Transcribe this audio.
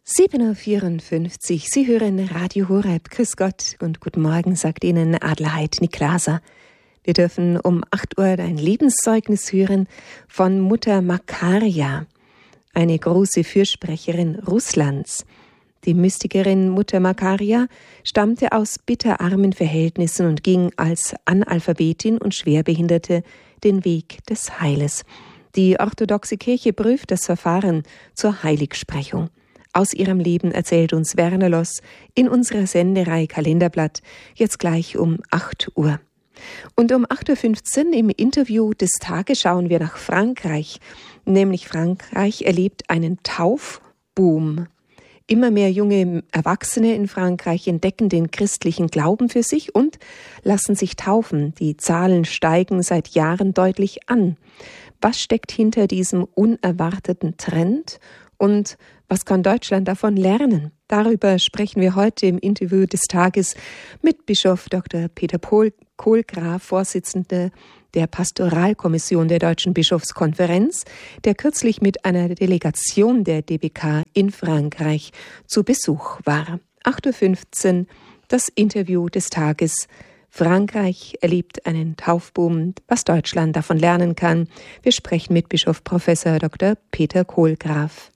7:54 Uhr, Sie hören Radio Horeb. Grüß Gott und guten Morgen, sagt Ihnen Adelheid Niklasa. Wir dürfen um 8 Uhr ein Lebenszeugnis hören von Mutter Makaria, eine große Fürsprecherin Russlands. Die Mystikerin Mutter Makaria stammte aus bitterarmen Verhältnissen und ging als Analphabetin und Schwerbehinderte den Weg des Heiles. Die orthodoxe Kirche prüft das Verfahren zur Heiligsprechung. Aus ihrem Leben erzählt uns Werner Loss in unserer Sendereihe Kalenderblatt, jetzt gleich um 8 Uhr. Und um 8:15 Uhr im Interview des Tages schauen wir nach Frankreich. Nämlich Frankreich erlebt einen Taufboom. Immer mehr junge Erwachsene in Frankreich entdecken den christlichen Glauben für sich und lassen sich taufen. Die Zahlen steigen seit Jahren deutlich an. Was steckt hinter diesem unerwarteten Trend? Und was kann Deutschland davon lernen? Darüber sprechen wir heute im Interview des Tages mit Bischof Dr. Peter Kohlgraf, Vorsitzender der Pastoralkommission der Deutschen Bischofskonferenz, der kürzlich mit einer Delegation der DBK in Frankreich zu Besuch war. 8:15 Uhr, das Interview des Tages. Frankreich erlebt einen Taufboom, was Deutschland davon lernen kann. Wir sprechen mit Bischof Professor Dr. Peter Kohlgraf.